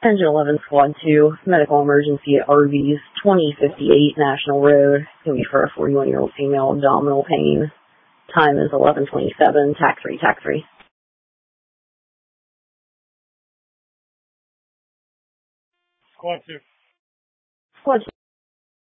Engine 11 Squad 2, medical emergency at RV's 2058 National Road. It's going to be for a 41-year-old female, abdominal pain. Time is 11:27, TAC 3, TAC 3. Squad 2. Squad 2.